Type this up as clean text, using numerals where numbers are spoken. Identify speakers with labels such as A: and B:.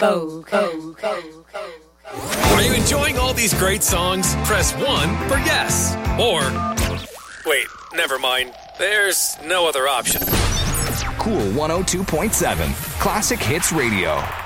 A: Are you enjoying all these great songs? Press 1 for yes. Or, wait, never mind. There's no other option.
B: Cool 102.7 Classic Hits Radio.